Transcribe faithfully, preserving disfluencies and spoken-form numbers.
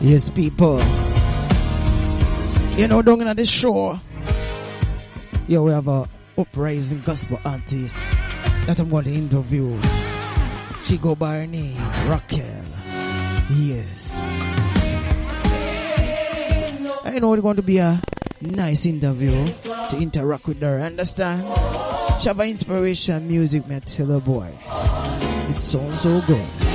Yes, people. You know, down at the show, yeah, we have a uprising gospel artist that I'm going to interview. She go by her name, Raquel. Yes. I know it's going to be a nice interview to interact with her, understand? She have inspiration music, me tell her boy. It sounds so good.